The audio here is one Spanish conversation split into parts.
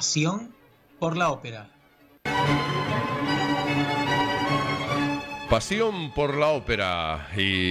pasión por la ópera. Pasión por la ópera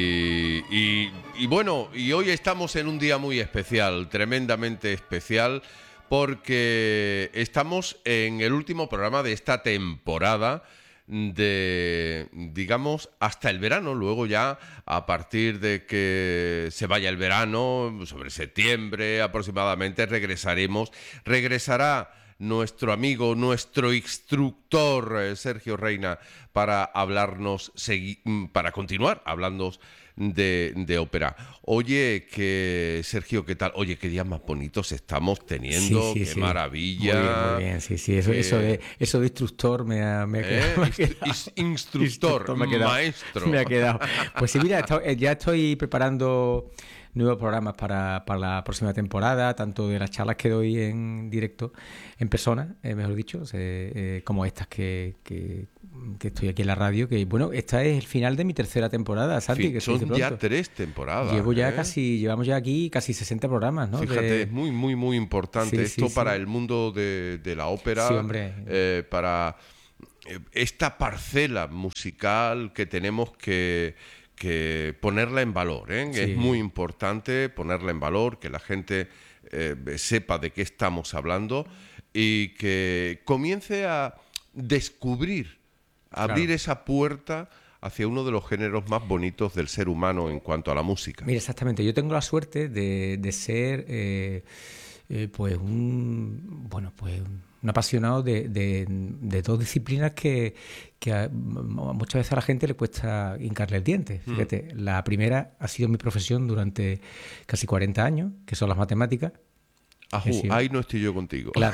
y bueno, y hoy estamos en un día muy especial, tremendamente especial, porque estamos en el último programa de esta temporada de, digamos, hasta el verano. Luego ya, a partir de que se vaya el verano, sobre septiembre aproximadamente, regresará nuestro amigo, nuestro instructor Sergio Reina para hablarnos, para continuar hablando de ópera. Oye, Sergio, ¿qué tal? Oye, qué días más bonitos estamos teniendo, sí, qué maravilla. Muy bien, sí. Eso de instructor me ha quedado. Instructor, maestro. Me ha quedado. Pues sí, mira, ya estoy preparando nuevos programas para la próxima temporada, tanto de las charlas que doy en directo, en persona, mejor dicho, como estas que estoy aquí en la radio, que bueno, esta es el final de mi tercera temporada, Santi. Que son ya 3 temporadas. Llevamos ya aquí casi 60 programas, ¿no? Fíjate, es muy, muy, muy importante esto para el mundo de la ópera, sí, hombre. Para esta parcela musical que tenemos que ponerla en valor, ¿eh? Sí. Es muy importante ponerla en valor, que la gente sepa de qué estamos hablando y que comience a descubrir, abrir esa puerta hacia uno de los géneros más bonitos del ser humano en cuanto a la música. Mira, exactamente. Yo tengo la suerte de ser un apasionado de dos disciplinas que muchas veces a la gente le cuesta hincarle el diente. Fíjate, la primera ha sido mi profesión durante casi 40 años, que son las matemáticas. Ahí no estoy yo contigo. Claro.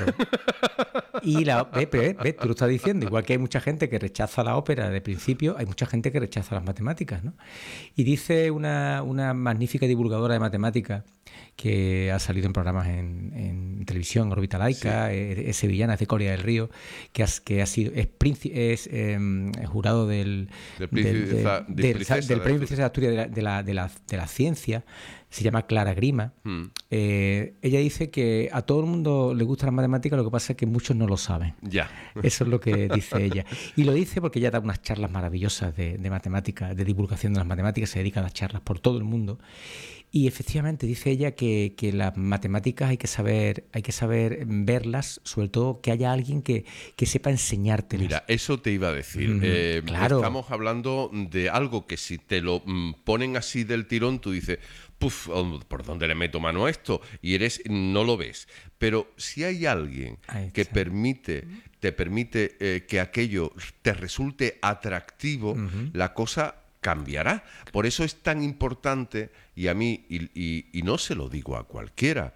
Y tú lo estás diciendo, igual que hay mucha gente que rechaza la ópera de principio, hay mucha gente que rechaza las matemáticas, ¿no? Y dice una magnífica divulgadora de matemáticas que ha salido en programas en televisión, Órbita Laica, es sevillana, es de Coria del Río, que ha sido es jurado del Premio Princesa de Asturias de la ciencia. Se llama Clara Grima. Ella dice que a todo el mundo le gustan las matemáticas, lo que pasa es que muchos no lo saben. Ya. Eso es lo que dice ella. Y lo dice porque ella da unas charlas maravillosas de matemáticas, de divulgación de las matemáticas, se dedica a dar charlas por todo el mundo. Y efectivamente dice ella que las matemáticas hay que saber verlas, sobre todo que haya alguien que sepa enseñártelas. Mira, eso te iba a decir. Claro. Estamos hablando de algo que si te lo ponen así del tirón, tú dices, ¿por dónde le meto mano a esto? Y no lo ves. Pero si hay alguien que te permite que aquello te resulte atractivo, la cosa cambiará. Por eso es tan importante, y a mí, y no se lo digo a cualquiera,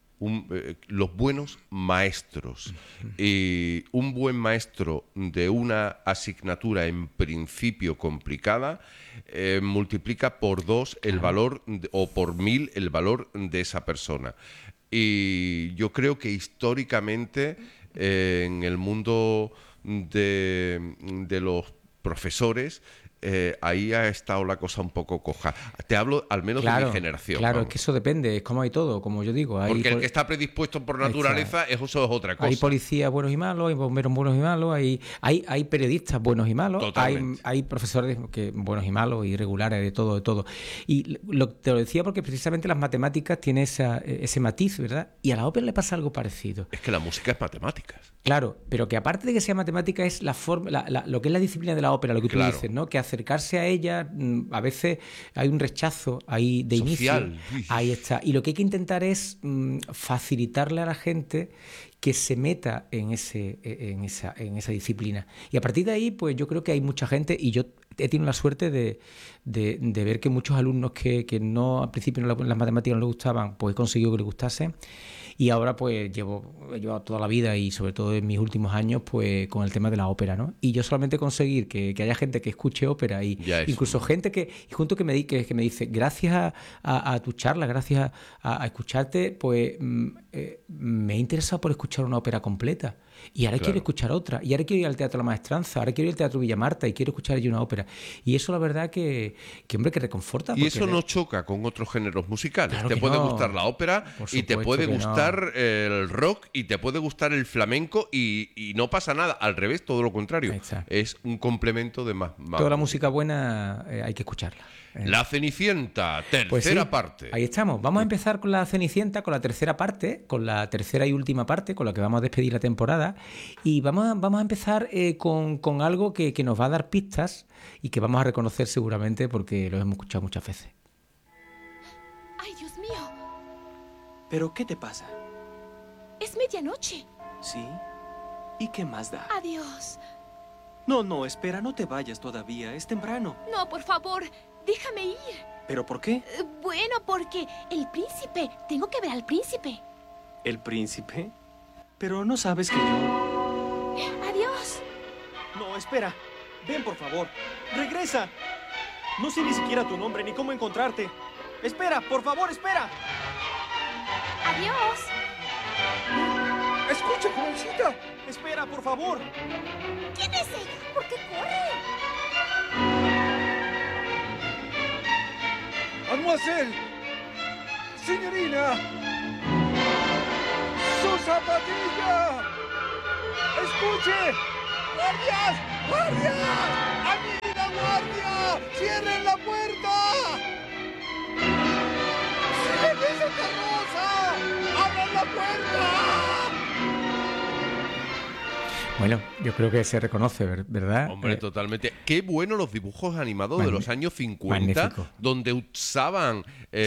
los buenos maestros. Y un buen maestro de una asignatura en principio complicada multiplica por 2 el valor o por 1000 el valor de esa persona. Y yo creo que históricamente en el mundo de los profesores ahí ha estado la cosa un poco coja. Te hablo al menos de mi generación. Claro, vamos. Es que eso depende, es como hay todo, como yo digo. Porque el que está predispuesto por naturaleza, eso es otra cosa. Hay policías buenos y malos, hay bomberos buenos y malos, hay periodistas buenos y malos, hay profesores buenos y malos, irregulares, de todo. Y te lo decía porque precisamente las matemáticas tienen ese matiz, ¿verdad? Y a la ópera le pasa algo parecido. Es que la música es matemáticas. Claro, pero que aparte de que sea matemática es la forma, lo que es la disciplina de la ópera, lo que tú dices, ¿no? Que acercarse a ella, a veces hay un rechazo ahí de social. Inicio. Ahí está. Y lo que hay que intentar es facilitarle a la gente que se meta en esa disciplina. Y a partir de ahí, pues yo creo que hay mucha gente, y yo he tenido la suerte de ver que muchos alumnos que no al principio las matemáticas no les gustaban, pues he conseguido que les gustasen. Y ahora pues he llevado toda la vida y sobre todo en mis últimos años pues con el tema de la ópera, ¿no? Y yo solamente conseguir que haya gente que escuche ópera y incluso gente que me dice gracias a tu charla, gracias a escucharte, pues me he interesado por escuchar una ópera completa y ahora quiero escuchar otra, y ahora quiero ir al Teatro La Maestranza, ahora quiero ir al Teatro Villa Marta y quiero escuchar allí una ópera. Y eso la verdad que hombre, que reconforta. Y eso no choca con otros géneros musicales. Claro te que puede no. gustar la ópera y te puede gustar el rock y te puede gustar el flamenco y no pasa nada. Al revés, todo lo contrario. Es un complemento de más. Toda la música buena hay que escucharla. La Cenicienta, tercera parte. Ahí estamos. Vamos a empezar con la Cenicienta, con la tercera parte, con la tercera y última parte, con la que vamos a despedir la temporada. Y vamos a empezar con algo que nos va a dar pistas y que vamos a reconocer seguramente porque lo hemos escuchado muchas veces. ¡Ay, Dios mío! ¿Pero qué te pasa? Es medianoche. ¿Sí? ¿Y qué más da? Adiós. No, espera, no te vayas todavía, es temprano. No, por favor, déjame ir. ¿Pero por qué? Bueno, porque el príncipe. Tengo que ver al príncipe. ¿El príncipe? Pero no sabes que yo... Adiós. No, espera. Ven, por favor. ¡Regresa! No sé ni siquiera tu nombre ni cómo encontrarte. Espera, por favor, espera. Adiós. Escucha, jovencita. Espera, por favor. ¿Quién es ella? ¿Por qué corre? ¡Mademoiselle! ¡Señorina! ¡Su zapatilla! ¡Escuche! ¡Guardias! ¡Guardias! ¡Anita, guardia! ¡Cierren la puerta! ¡Sigan esa carroza! ¡Abran la puerta! Bueno, yo creo que se reconoce, ¿verdad? Hombre, totalmente. Qué bueno los dibujos animados de los años 50, magnífico. donde usaban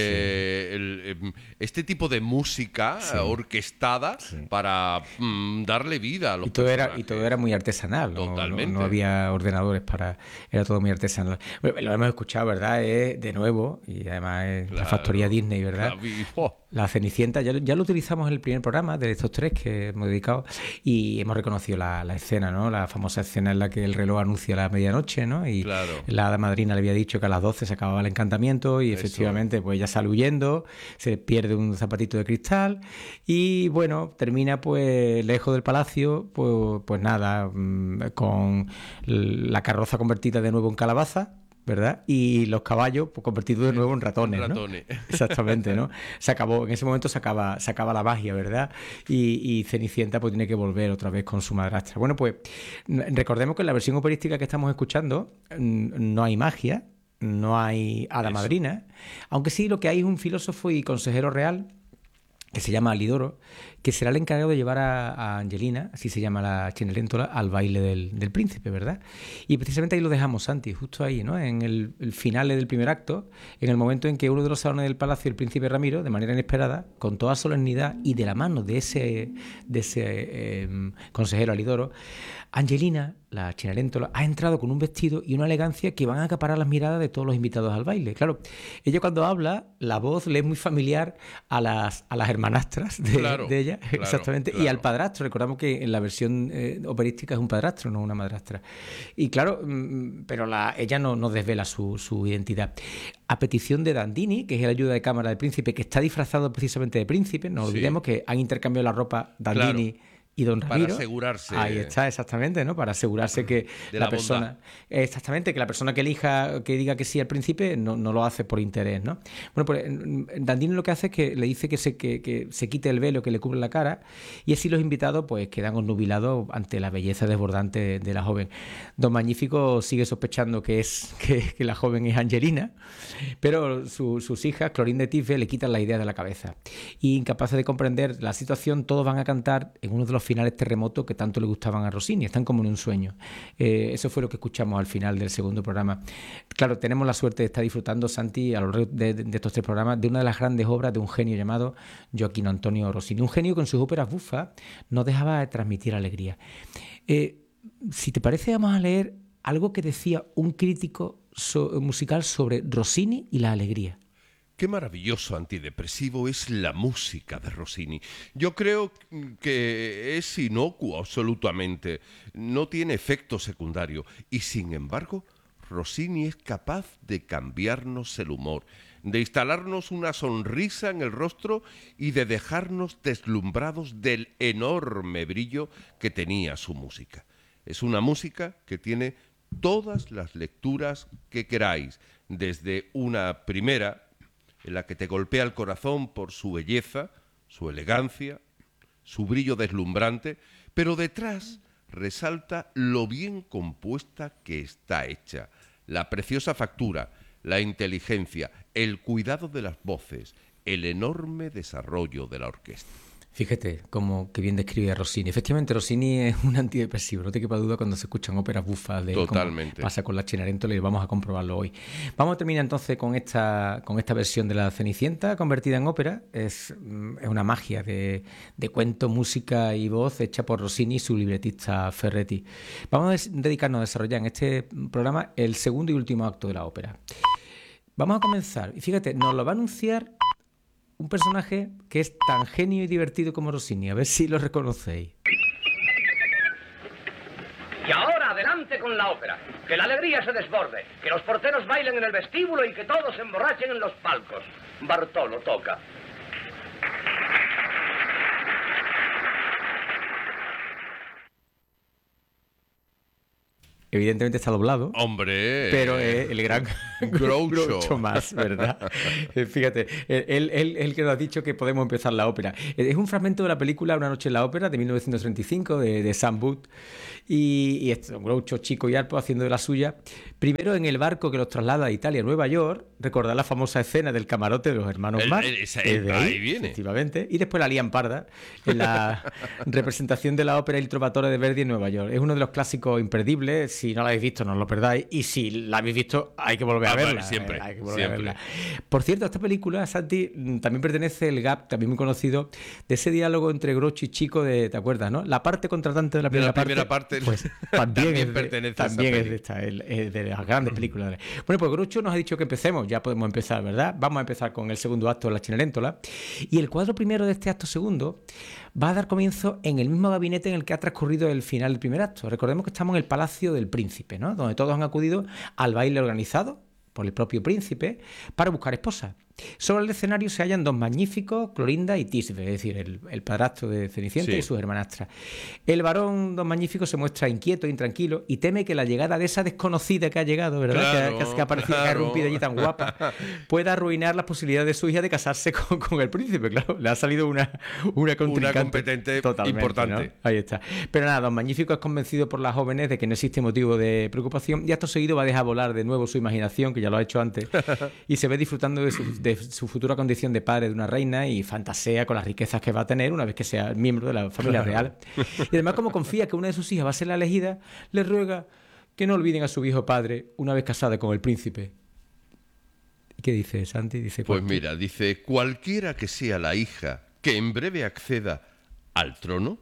este tipo de música orquestada para darle vida a los personajes. Y todo era muy artesanal. Totalmente. No había ordenadores era todo muy artesanal. Bueno, lo hemos escuchado, ¿verdad? De nuevo, y además es la factoría Disney, ¿verdad? La Cenicienta, ya lo utilizamos en el primer programa de estos tres que hemos dedicado y hemos reconocido la escena, ¿no? La famosa escena en la que el reloj anuncia la medianoche, ¿no? Y la hada madrina le había dicho que a las 12 se acababa el encantamiento y efectivamente pues ella sale huyendo, se pierde un zapatito de cristal y bueno, termina pues lejos del palacio, pues nada, con la carroza convertida de nuevo en calabaza, ¿verdad? Y los caballos pues, convertidos de nuevo en ratones, ¿no? Exactamente, ¿no? En ese momento se acaba la magia, ¿verdad? Y Cenicienta pues tiene que volver otra vez con su madrastra. Bueno, pues recordemos que en la versión operística que estamos escuchando no hay magia, no hay hada madrina, aunque sí lo que hay es un filósofo y consejero real que se llama Alidoro, que será el encargado de llevar a Angelina, así se llama la Cenerentola, al baile del príncipe, ¿verdad? Y precisamente ahí lo dejamos, Santi, justo ahí, ¿no? En el final del primer acto, en el momento en que uno de los salones del palacio, el príncipe Ramiro, de manera inesperada, con toda solemnidad y de la mano de ese consejero Alidoro, Angelina, la Cenerentola, ha entrado con un vestido y una elegancia que van a acaparar las miradas de todos los invitados al baile. Claro, ella cuando habla, la voz le es muy familiar a las hermanastras de ella, exactamente, y al padrastro. Recordamos que en la versión operística es un padrastro, no una madrastra. Y claro, pero ella no desvela su identidad. A petición de Dandini, que es el ayuda de cámara del príncipe, que está disfrazado precisamente de príncipe, no olvidemos que han intercambiado la ropa Dandini y don Ramiro. Para asegurarse. Ahí está, exactamente, ¿no? Para asegurarse que la persona... Bondad. Exactamente, que la persona que elija, que diga que sí al príncipe, no lo hace por interés, ¿no? Bueno, pues Dandini lo que hace es que le dice que se quite el velo que le cubre la cara y así los invitados pues quedan obnubilados ante la belleza desbordante de la joven. Don Magnífico sigue sospechando que la joven es Angelina, pero sus hijas, Clorinda y Tife, le quitan la idea de la cabeza. Y incapaces de comprender la situación, todos van a cantar en uno de los finales terremotos que tanto le gustaban a Rossini, están como en un sueño. Eso fue lo que escuchamos al final del segundo programa. Claro, tenemos la suerte de estar disfrutando, Santi, a lo largo de estos tres programas, de una de las grandes obras de un genio llamado Gioacchino Antonio Rossini, un genio que en sus óperas bufas no dejaba de transmitir alegría. Si te parece, vamos a leer algo que decía un crítico musical sobre Rossini y la alegría. Qué maravilloso antidepresivo es la música de Rossini. Yo creo que es inocuo absolutamente, no tiene efecto secundario y sin embargo Rossini es capaz de cambiarnos el humor, de instalarnos una sonrisa en el rostro y de dejarnos deslumbrados del enorme brillo que tenía su música. Es una música que tiene todas las lecturas que queráis, desde una primera, en la que te golpea el corazón por su belleza, su elegancia, su brillo deslumbrante, pero detrás resalta lo bien compuesta que está hecha, la preciosa factura, la inteligencia, el cuidado de las voces, el enorme desarrollo de la orquesta. Fíjate cómo que bien describe a Rossini. Efectivamente, Rossini es un antidepresivo, no te quepa duda cuando se escuchan óperas bufas de Totalmente. cómo pasa con la Cenerentola, y vamos a comprobarlo hoy. Vamos a terminar entonces con esta versión de la Cenicienta convertida en ópera. Es una magia de cuento, música y voz hecha por Rossini y su libretista Ferretti. Vamos a dedicarnos a desarrollar en este programa el segundo y último acto de la ópera. Vamos a comenzar, y fíjate, nos lo va a anunciar un personaje que es tan genio y divertido como Rossini. A ver si lo reconocéis. Y ahora adelante con la ópera. Que la alegría se desborde, que los porteros bailen en el vestíbulo y que todos se emborrachen en los palcos. Bartolo toca. Evidentemente está doblado. ¡Hombre! Pero el gran Groucho más, ¿verdad? Fíjate, él que nos ha dicho que podemos empezar la ópera. Es un fragmento de la película Una noche en la ópera de 1935 de Sam Booth. Y esto, un Groucho chico y arpo haciendo de la suya. Primero en el barco que los traslada de Italia a Nueva York. Recordad la famosa escena del camarote de los hermanos Marx. Ahí viene. Efectivamente. Y después la lían parda en la representación de la ópera Il Trovatore de Verdi en Nueva York. Es uno de los clásicos imperdibles. Si no la habéis visto, no os lo perdáis. Y si la habéis visto, hay que volver a verla. Vale, siempre, hay que volver siempre. a verla. Por cierto, a esta película, Santi, también pertenece el gap, también muy conocido, de ese diálogo entre Groucho y Chico de, ¿te acuerdas, no? La parte contratante de la primera parte. Pues también pertenece a esa también es peli. de esta, de las grandes películas. Bueno, pues Groucho nos ha dicho que empecemos. Ya podemos empezar, ¿verdad? Vamos a empezar con el segundo acto de la Cenerentola. Y el cuadro primero de este acto segundo va a dar comienzo en el mismo gabinete en el que ha transcurrido el final del primer acto. Recordemos que estamos en el Palacio del Príncipe, ¿no? Donde todos han acudido al baile organizado por el propio príncipe para buscar esposa. Sobre el escenario se hallan dos magníficos, Clorinda y Tisbe, es decir, el padrastro de Cenicienta y sus hermanastras. El varón Don Magnífico se muestra inquieto e intranquilo y teme que la llegada de esa desconocida que ha llegado, ¿verdad? Que ha aparecido, que ha irrumpido allí tan guapa, pueda arruinar las posibilidades de su hija de casarse con el príncipe. Claro, le ha salido una competente importante. ¿no? Ahí está. Pero nada, Don Magnífico es convencido por las jóvenes de que no existe motivo de preocupación y acto seguido va a dejar volar de nuevo su imaginación, que ya lo ha hecho antes, y se ve disfrutando de su futura condición de padre de una reina y fantasea con las riquezas que va a tener una vez que sea miembro de la familia real. Y además, como confía que una de sus hijas va a ser la elegida, le ruega que no olviden a su viejo padre una vez casada con el príncipe. ¿Qué dice Santi? Dice, pues mira, dice, cualquiera que sea la hija que en breve acceda al trono,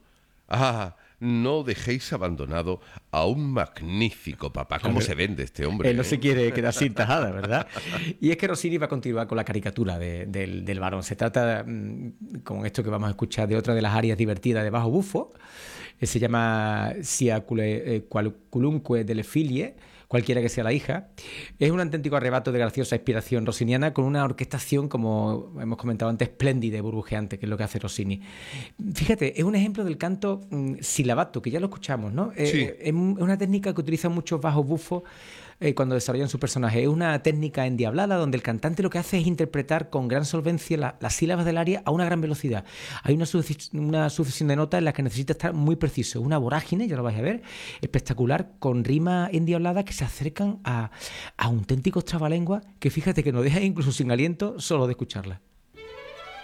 no dejéis abandonado a un magnífico papá. ¿Cómo se vende este hombre? Él no se quiere quedar sin tajada, ¿verdad? Y es que Rossini va a continuar con la caricatura del varón. Se trata, con esto que vamos a escuchar, de otra de las áreas divertidas de bajo bufo. Se llama Sia Qualunque delle Figlie, cualquiera que sea la hija. Es un auténtico arrebato de graciosa inspiración rossiniana con una orquestación, como hemos comentado antes, espléndida y burbujeante, que es lo que hace Rossini. Fíjate, es un ejemplo del canto silabato, que ya lo escuchamos, ¿no? Sí. Es una técnica que utilizan muchos bajos bufos cuando desarrollan su personaje. Es una técnica endiablada donde el cantante lo que hace es interpretar con gran solvencia las sílabas del aria a una gran velocidad. Hay una sucesión de notas en las que necesita estar muy preciso. Una vorágine, ya lo vais a ver, espectacular, con rimas endiabladas que se acercan a auténticos trabalenguas que fíjate que nos dejan incluso sin aliento solo de escucharlas.